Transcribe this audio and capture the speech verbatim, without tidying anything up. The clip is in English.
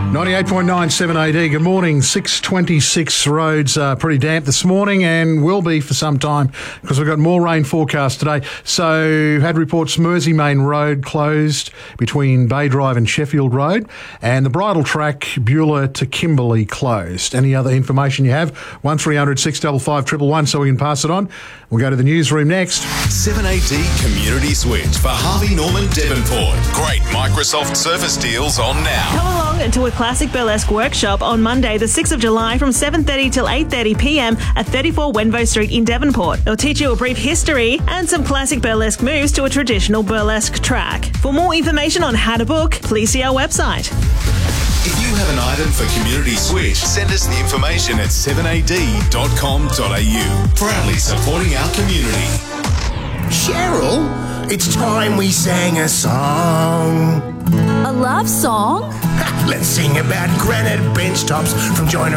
ninety-eight point nine seven A D. Good morning. six twenty-six roads are pretty damp this morning and will be for some time because we've got more rain forecast today. So had reports Mersey Main Road closed between Bay Drive and Sheffield Road, and the bridle track Beulah to Kimberley closed. Any other information you have? one three hundred six five five one one one so we can pass it on. We'll go to the newsroom next. seven A D Community Switch for Harvey Norman Devonport. Great Microsoft Surface deals on now. Come along and to a classic burlesque workshop on Monday the sixth of July from seven thirty till eight thirty p m at thirty-four Wenvo Street in Devonport. They'll teach you a brief history and some classic burlesque moves to a traditional burlesque track. For more information on how to book, please see our website. If you have an item for Community Switch, send us the information at seven a d dot com dot a u. Proudly supporting our community. Cheryl, it's time we sang a song. A love song? Let's sing about granite bench tops from Joyner